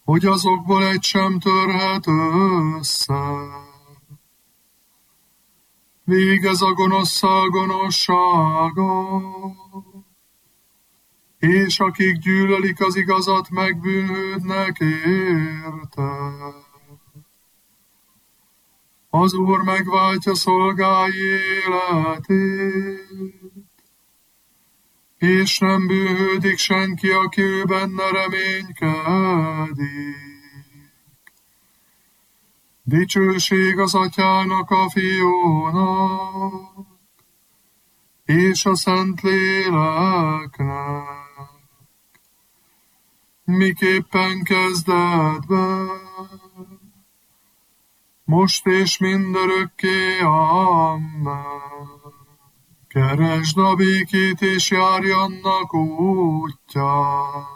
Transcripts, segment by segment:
hogy azokból egy sem törhet össze. Végez a gonoszszal gonoszsága, és akik gyűlölik az igazat, megbűnhődnek érte. Az Úr megváltja szolgái életét, és nem bűnhődik senki, aki ő benne reménykedik. Dicsőség az Atyának, a Fiúnak, és a Szentléleknek, miképpen kezdetben, most és mindörökké, amen. Keresd a békét, és járj annak útján.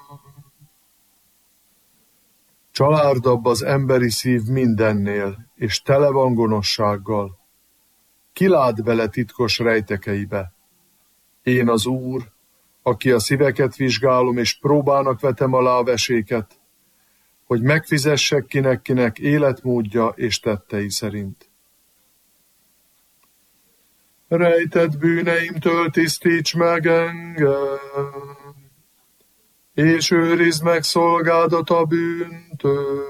Csalárdabb az emberi szív mindennél, és tele van gonoszsággal. Ki lát bele titkos rejtekeibe? Én az Úr, aki a szíveket vizsgálom, és próbának vetem alá a veséket, hogy megfizessek kinek életmódja és tettei szerint. Rejtett bűneimtől tisztíts meg engem, és őrizd meg szolgádat a bűntől.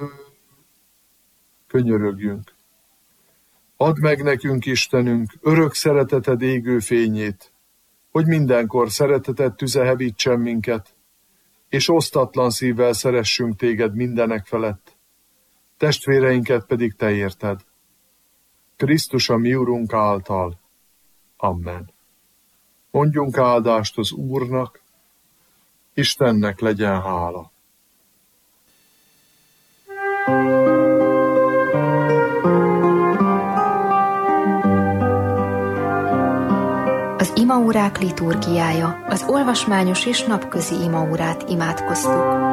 Könyörögjünk. Add meg nekünk, Istenünk, örök szereteted égő fényét, hogy mindenkor szereteted tüze hevítsen minket, és osztatlan szívvel szeressünk téged mindenek felett, testvéreinket pedig te érted. Krisztus a mi Urunk által. Amen. Mondjunk áldást az Úrnak, Istennek legyen hála. Az imaórák liturgiája, az olvasmányos és napközi imaórát imádkoztuk.